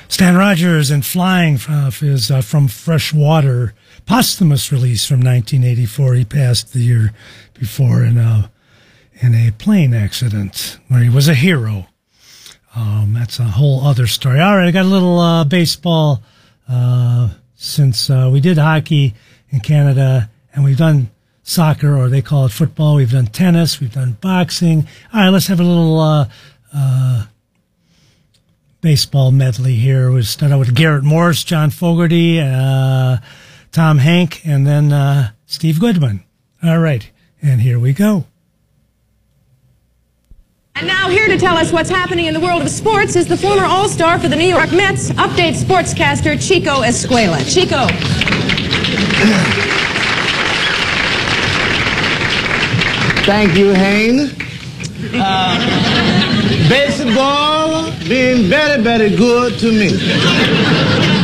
Stan Rogers and Flying is from Fresh Water, posthumous release from 1984. He passed the year before in a plane accident where he was a hero. That's a whole other story. All right, I got a little baseball since we did hockey in Canada, and we've done soccer, or they call it football. We've done tennis. We've done boxing. All right, let's have a little baseball medley here. We'll start out with Garrett Morris, John Fogerty, Tom Hank, and then Steve Goodwin. All right, and here we go. And now here to tell us what's happening in the world of sports is the former All-Star for the New York Mets, Update sportscaster Chico Escuela. Chico. Thank you, Hayne. Baseball been very, very good to me.